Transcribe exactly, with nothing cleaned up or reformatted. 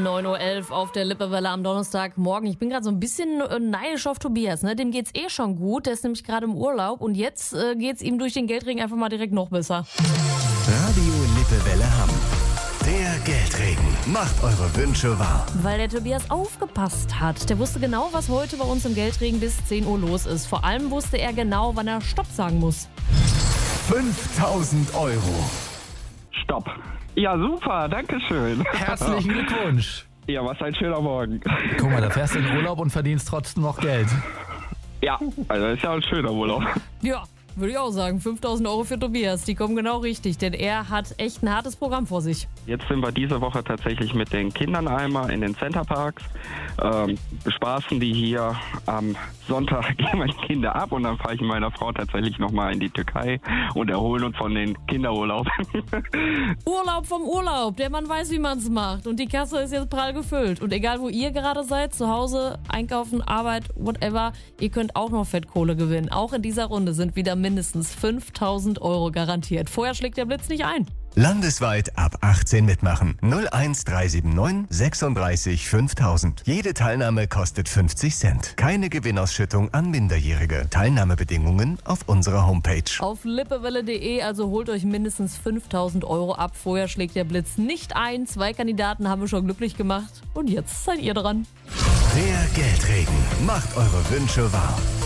neun Uhr elf auf der Lippewelle am Donnerstagmorgen. Ich bin gerade so ein bisschen neidisch auf Tobias. Ne? Dem geht's eh schon gut. Der ist nämlich gerade im Urlaub. Und jetzt äh, geht's ihm durch den Geldregen einfach mal direkt noch besser. Radio Lippewelle Hamm. Der Geldregen macht eure Wünsche wahr. Weil der Tobias aufgepasst hat. Der wusste genau, was heute bei uns im Geldregen bis zehn Uhr los ist. Vor allem wusste er genau, wann er Stopp sagen muss. fünftausend Euro. Stopp. Ja, super, danke schön. Herzlichen Glückwunsch. Ja, was ein schöner Morgen. Guck mal, da fährst du in Urlaub und verdienst trotzdem noch Geld. Ja, also ist ja ein schöner Urlaub. Ja, würde ich auch sagen. fünftausend Euro für Tobias. Die kommen genau richtig, denn er hat echt ein hartes Programm vor sich. Jetzt sind wir diese Woche tatsächlich mit den Kindern einmal in den Centerparks. Ähm, bespaßen die hier. Am Sonntag gehen wir die Kinder ab und dann fahre ich mit meiner Frau tatsächlich nochmal in die Türkei und erholen uns von den Kinderurlaub. Urlaub vom Urlaub. Der Mann weiß, wie man es macht. Und die Kasse ist jetzt prall gefüllt. Und egal, wo ihr gerade seid, zu Hause, einkaufen, Arbeit, whatever, ihr könnt auch noch Fettkohle gewinnen. Auch in dieser Runde sind wieder mindestens fünftausend Euro garantiert. Vorher schlägt der Blitz nicht ein. Landesweit ab achtzehn mitmachen. null eins drei sieben neun sechsunddreißig fünftausend. Jede Teilnahme kostet fünfzig Cent. Keine Gewinnausschüttung an Minderjährige. Teilnahmebedingungen auf unserer Homepage. Auf lippewelle punkt de, also holt euch mindestens fünftausend Euro ab. Vorher schlägt der Blitz nicht ein. Zwei Kandidaten haben wir schon glücklich gemacht. Und jetzt seid ihr dran. Der Geldregen macht eure Wünsche wahr.